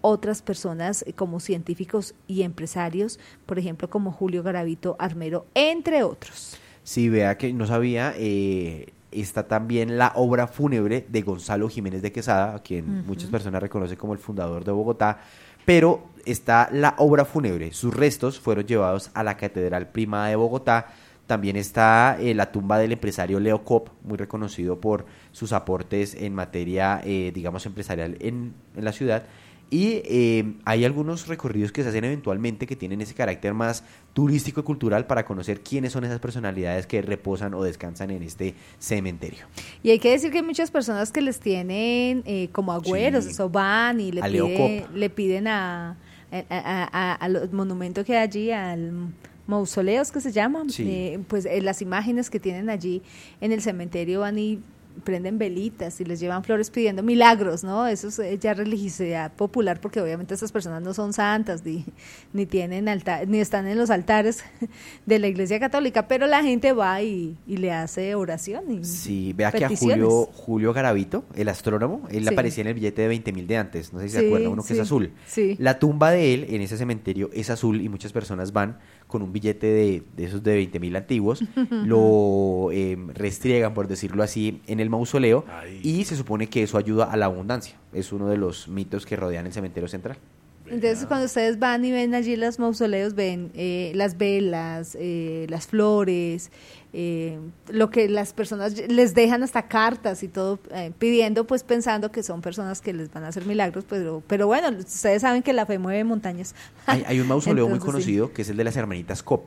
otras personas como científicos y empresarios, por ejemplo, como Julio Garavito Armero, entre otros. Sí, vea que no sabía, está también la obra fúnebre de Gonzalo Jiménez de Quesada, a quien muchas personas reconocen como el fundador de Bogotá, pero está la obra fúnebre. Sus restos fueron llevados a la Catedral Primada de Bogotá. También está la tumba del empresario Leo Kopp, muy reconocido por sus aportes en materia, digamos, empresarial en la ciudad. Y hay algunos recorridos que se hacen eventualmente que tienen ese carácter más turístico y cultural para conocer quiénes son esas personalidades que reposan o descansan en este cementerio. Y hay que decir que hay muchas personas que les tienen como agüeros, Sí. eso van y le piden a los monumentos que hay allí, al mausoleos que se llaman, Sí. pues las imágenes que tienen allí en el cementerio van y prenden velitas y les llevan flores pidiendo milagros, ¿no? Eso es ya religiosidad popular, porque obviamente estas personas no son santas, ni tienen altar, ni están en los altares de la Iglesia Católica, pero la gente va y le hace oración y Sí, vea que a peticiones. Julio Garavito, el astrónomo, él Sí. aparecía en el billete de 20.000 de antes, no sé si Sí, se acuerdan, uno que sí, es azul. sí. La tumba de él en ese cementerio es azul y muchas personas van con un billete de esos de 20.000 antiguos, lo restriegan, por decirlo así, en el mausoleo. Ay. Y se supone que eso ayuda a la abundancia. Es uno de los mitos que rodean el cementerio central. Entonces, cuando ustedes van y ven allí los mausoleos, ven las velas, las flores, lo que las personas les dejan hasta cartas y todo, pidiendo, pues pensando que son personas que les van a hacer milagros, pero bueno, ustedes saben que la fe mueve montañas. Hay un mausoleo muy Entonces, conocido que es el de las hermanitas Kopp,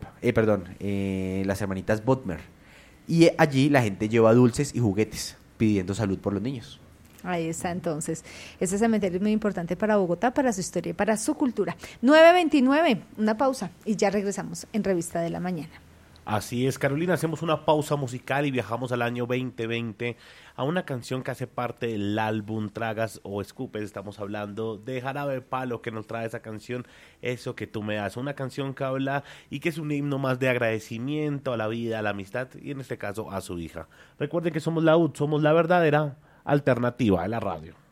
las hermanitas Bodmer. Y allí la gente lleva dulces y juguetes pidiendo salud por los niños. Ahí está, entonces. Ese cementerio es muy importante para Bogotá, para su historia y para su cultura. 9:29, una pausa y ya regresamos en Revista de la Mañana. Así es, Carolina, hacemos una pausa musical y viajamos al año 2020 a una canción que hace parte del álbum Tragas o Escupes. Estamos hablando de Jarabe de Palo, que nos trae esa canción, Eso que tú me das. Una canción que habla y que es un himno más de agradecimiento a la vida, a la amistad y en este caso a su hija. Recuerden que somos la UD, somos la verdadera alternativa de la radio.